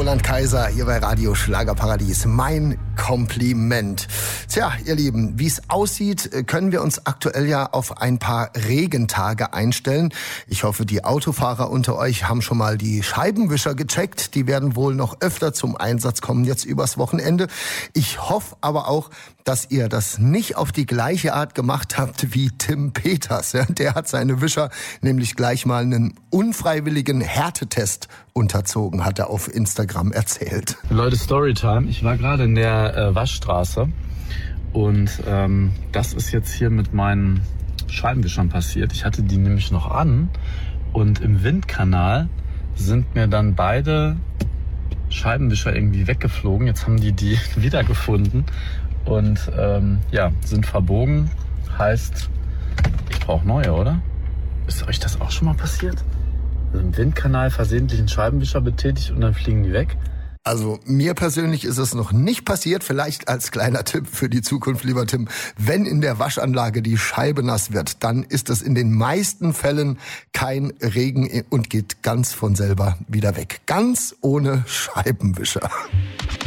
Roland Kaiser hier bei Radio Schlagerparadies. Mein Kompliment. Tja, ihr Lieben, wie es aussieht, können wir uns aktuell ja auf ein paar Regentage einstellen. Ich hoffe, die Autofahrer unter euch haben schon mal die Scheibenwischer gecheckt. Die werden wohl noch öfter zum Einsatz kommen jetzt übers Wochenende. Ich hoffe aber auch, dass ihr das nicht auf die gleiche Art gemacht habt wie Tim Peters. Ja, der hat seine Wischer nämlich gleich mal einen unfreiwilligen Härtetest unterzogen, hat er auf Instagram erzählt. Leute, Storytime. Ich war gerade in der Waschstraße und das ist jetzt hier mit meinen Scheibenwischern passiert. Ich hatte die nämlich noch an und im Windkanal sind mir dann beide Scheibenwischer irgendwie weggeflogen. Jetzt haben die wiedergefunden und sind verbogen. Heißt, ich brauche neue, oder? Ist euch das auch schon mal passiert? Also im Windkanal versehentlich einen Scheibenwischer betätigt und dann fliegen die weg? Also mir persönlich ist es noch nicht passiert. Vielleicht als kleiner Tipp für die Zukunft, lieber Tim. Wenn in der Waschanlage die Scheibe nass wird, dann ist es in den meisten Fällen kein Regen und geht ganz von selber wieder weg. Ganz ohne Scheibenwischer.